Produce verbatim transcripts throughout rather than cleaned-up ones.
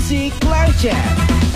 Music Live Chat.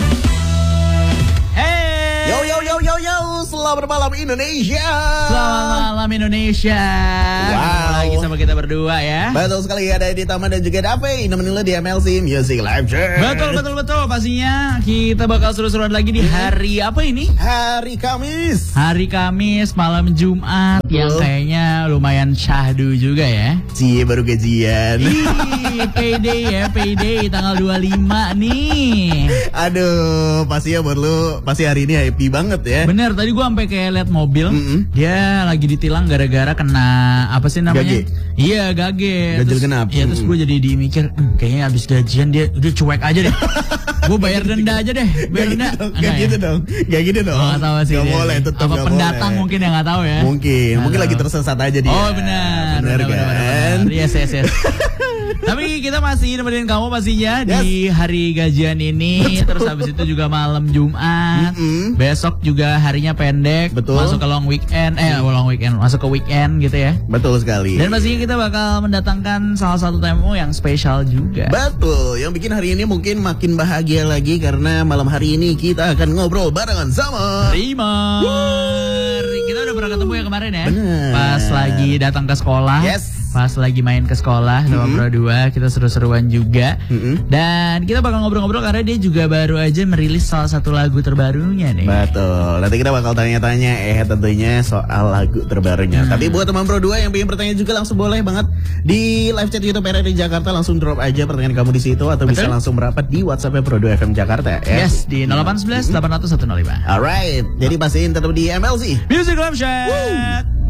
Hey, Yo yo yo yo yo, selamat malam Indonesia. selamat malam Indonesia. Wow. Lagi sama kita berdua ya. Betul sekali, ada Edi Tama dan juga Dave nemenin lo di M L C Music Live Chat. Betul betul betul. Pastinya kita bakal seru-seruan lagi di hari apa ini? Hari Kamis. Hari Kamis malam Jumat yang kayaknya lumayan syahdu juga ya. Cie baru gajian. Ih, payday ya, payday tanggal dua puluh lima nih. Aduh, pasti ya buat lo pasti hari ini happy banget ya. Bener, tadi gua sampai kayak liat mobil, Mm-mm. dia lagi ditilang gara-gara kena apa sih namanya? Gage. Iya, gage. Ganjil Terus- genap. Iya, terus Mm-mm. gue jadi dimikir, "Hmm, kayaknya abis gajian dia udah cuek aja deh. Gue bayar denda aja deh, bayar denda." Gak Enggak gitu ya? dong, gak gitu dong. Oh, nggak tahu sih Gak dia. boleh, tetap apa gak pendatang boleh. mungkin yang nggak tahu ya. Mungkin, mungkin Nggak lagi tahu. tersesat aja dia. Oh benar, Bener benar, benar, kan? benar. Yes, yes, yes. Tapi kita masih nemenin kamu pastinya di hari gajian ini. Terus habis itu juga malam Jumat. Mm-mm. Besok juga harinya pendek. Betul. Masuk ke long weekend. Eh, long weekend. Masuk ke weekend gitu ya. Betul sekali. Dan pastinya kita bakal mendatangkan salah satu tamu yang spesial juga. Betul, yang bikin hari ini mungkin makin bahagia lagi karena malam hari ini kita akan ngobrol barengan sama Terima. Kita udah pernah ketemu ya kemarin ya. Bener. Pas lagi datang ke sekolah. Yes. Pas lagi main ke sekolah sama Mm-mm. Pro dua, kita seru-seruan juga. Mm-mm. Dan kita bakal ngobrol-ngobrol karena dia juga baru aja merilis salah satu lagu terbarunya nih. Betul, nanti kita bakal tanya-tanya eh tentunya soal lagu terbarunya. Hmm. Tapi buat teman Pro dua yang pengen bertanya juga langsung boleh banget di live chat YouTube R R I Jakarta, langsung drop aja pertanyaan kamu di situ atau bisa Betul. langsung merapat di WhatsApp Pro dua F M Jakarta ya. Yes, di nol delapan satu satu delapan nol nol satu nol lima. Alright, jadi pastiin tetap di M L C. Music Live Chat.